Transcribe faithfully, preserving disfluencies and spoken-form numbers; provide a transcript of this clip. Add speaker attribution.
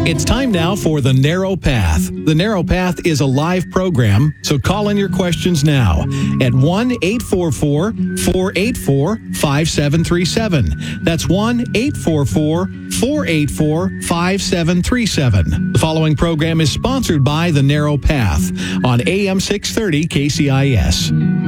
Speaker 1: It's time now for The Narrow Path. The Narrow Path is a live program, so call in your questions now at one eight four four, four eight four, five seven three seven. That's one eight four four, four eight four, five seven three seven. The following program is sponsored by The Narrow Path on A M six thirty K C I S.